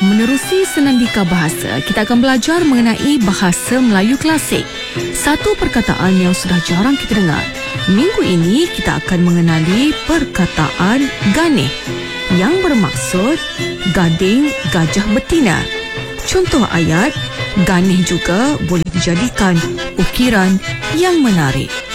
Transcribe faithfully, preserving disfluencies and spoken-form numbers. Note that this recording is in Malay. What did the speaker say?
Menerusi Senandika Bahasa, kita akan belajar mengenai bahasa Melayu klasik. Satu perkataan yang sudah jarang kita dengar. Minggu ini kita akan mengenali perkataan ganih yang bermaksud gading gajah betina. Contoh ayat, ganih juga boleh dijadikan ukiran yang menarik.